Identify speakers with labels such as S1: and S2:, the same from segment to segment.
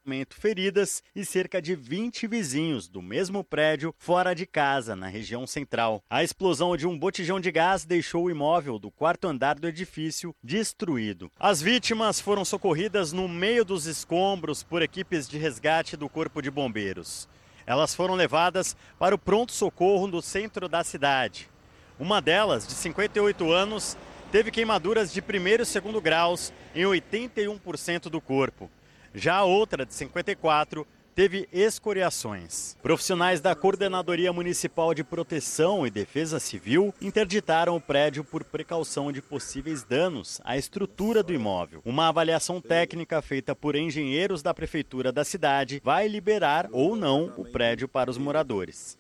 S1: feridas e cerca de 20 vizinhos do mesmo prédio fora de casa, na região central. A explosão de um botijão de gás deixou o imóvel do quarto andar do edifício destruído. As vítimas foram socorridas no meio dos escombros por equipes de resgate do Corpo de Bombeiros. Elas foram levadas para o pronto-socorro do centro da cidade. Uma delas, de 58 anos, teve queimaduras de primeiro e segundo graus em 81% do corpo. Já a outra, de 54, teve escoriações. Profissionais da Coordenadoria Municipal de Proteção e Defesa Civil interditaram o prédio por precaução de possíveis danos à estrutura do imóvel. Uma avaliação técnica feita por engenheiros da Prefeitura da cidade vai liberar ou não o prédio para os moradores.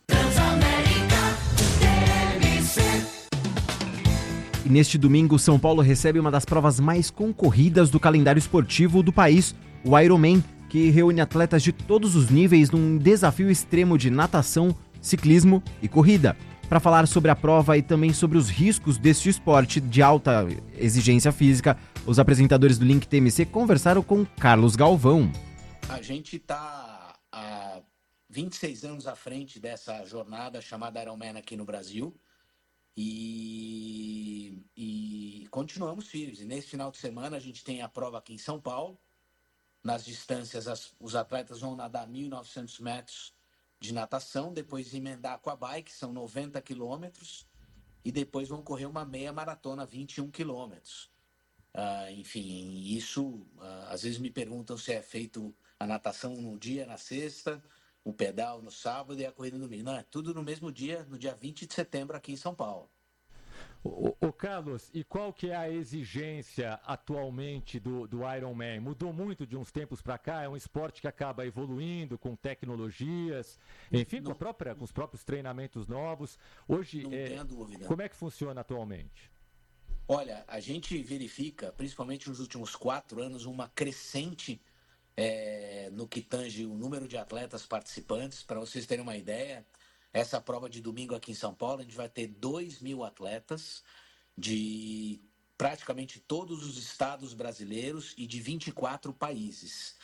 S2: E neste domingo, São Paulo recebe uma das provas mais concorridas do calendário esportivo do país, o Ironman, que reúne atletas de todos os níveis num desafio extremo de natação, ciclismo e corrida. Para falar sobre a prova e também sobre os riscos deste esporte de alta exigência física, os apresentadores do Link TMC conversaram com Carlos Galvão.
S3: A gente está há 26 anos à frente dessa jornada chamada Ironman aqui no Brasil. E continuamos firmes. E nesse final de semana a gente tem a prova aqui em São Paulo. Nas distâncias, os atletas vão nadar 1.900 metros de natação, depois emendar com a bike, são 90 quilômetros, e depois vão correr uma meia maratona, 21 quilômetros. Enfim, isso, às vezes me perguntam se é feito a natação no dia, na sexta, o pedal no sábado e a corrida no domingo. Não, é tudo no mesmo dia, no dia 20 de setembro aqui em São Paulo.
S4: Ô Carlos, e qual que é a exigência atualmente do Ironman? Mudou muito de uns tempos para cá? É um esporte que acaba evoluindo com tecnologias, enfim, com os próprios treinamentos novos. Hoje,
S3: não tenha dúvida.
S4: Como é que funciona atualmente?
S3: Olha, a gente verifica, principalmente nos últimos 4 anos, uma crescente no que tange o número de atletas participantes. Para vocês terem uma ideia, essa prova de domingo aqui em São Paulo, a gente vai ter 2.000 atletas de praticamente todos os estados brasileiros e de 24 países.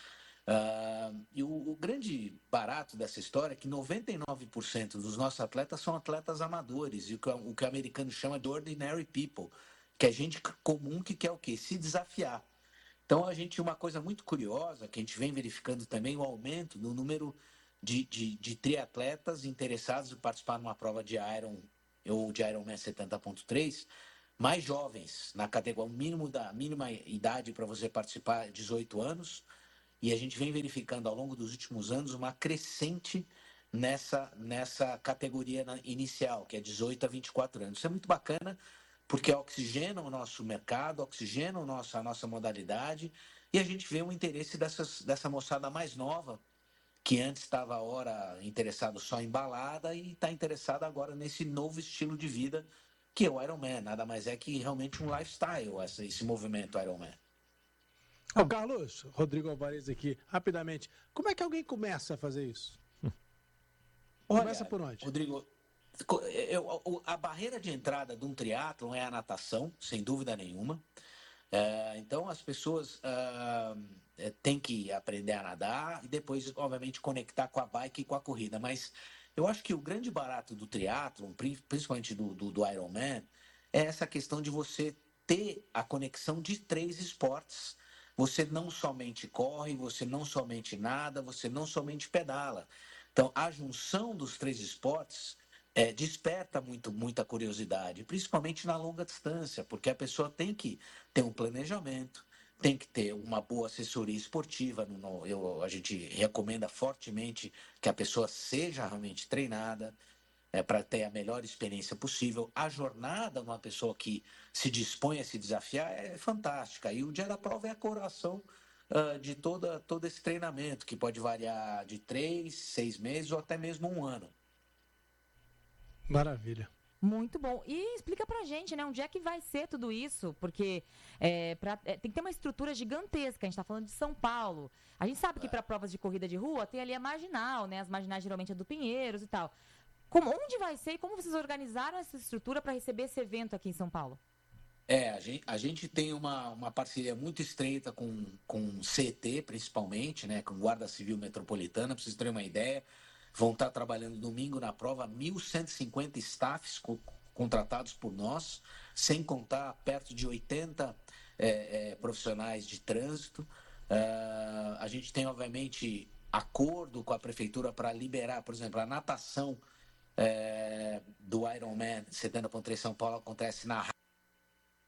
S3: E o grande barato dessa história é que 99% dos nossos atletas são atletas amadores, e o que o americano chama de ordinary people, que é gente comum que quer o quê? Se desafiar. Então, uma coisa muito curiosa, que a gente vem verificando também, o aumento no número de triatletas interessados em participar numa prova de Iron ou de Ironman 70.3, mais jovens, na categoria, a mínima idade para você participar é 18 anos, e a gente vem verificando ao longo dos últimos anos uma crescente nessa categoria inicial, que é 18 a 24 anos. Isso é muito bacana, porque oxigena o nosso mercado, oxigena a nossa modalidade, e a gente vê um interesse dessa moçada mais nova, que antes estava interessado só em balada e está interessado agora nesse novo estilo de vida, que é o Ironman. Nada mais é que realmente um lifestyle, esse movimento Ironman.
S5: Ô Carlos, Rodrigo Alvarez aqui, rapidamente, como é que alguém começa a fazer isso? Começa por onde?
S3: Rodrigo, a barreira de entrada de um triatlon é a natação, sem dúvida nenhuma. Então as pessoas têm que aprender a nadar e depois, obviamente, conectar com a bike e com a corrida. Mas eu acho que o grande barato do triatlon, principalmente do Ironman, é essa questão de você ter a conexão de 3 esportes. Você não somente corre, você não somente nada, você não somente pedala. Então, a junção dos 3 esportes desperta muita curiosidade, principalmente na longa distância, porque a pessoa tem que ter um planejamento, tem que ter uma boa assessoria esportiva. A gente recomenda fortemente que a pessoa seja realmente treinada para ter a melhor experiência possível. A jornada de uma pessoa que se dispõe a se desafiar é fantástica. E o dia da prova é a coroação de todo esse treinamento, que pode variar de 3, 6 meses ou até mesmo 1 ano.
S5: Maravilha.
S6: Muito bom. E explica pra gente, né, onde é que vai ser tudo isso? Porque tem que ter uma estrutura gigantesca. A gente tá falando de São Paulo. A gente sabe que para provas de corrida de rua tem ali a marginal, né? As marginais geralmente é do Pinheiros e tal. Onde vai ser e como vocês organizaram essa estrutura para receber esse evento aqui em São Paulo?
S3: A gente tem uma parceria muito estreita com CET, principalmente, né, com Guarda Civil Metropolitana, para vocês terem uma ideia. Vão estar trabalhando domingo na prova 1.150 staffs contratados por nós, sem contar perto de 80 profissionais de trânsito. A gente tem, obviamente, acordo com a prefeitura para liberar, por exemplo, a natação do Ironman 70.3 São Paulo acontece na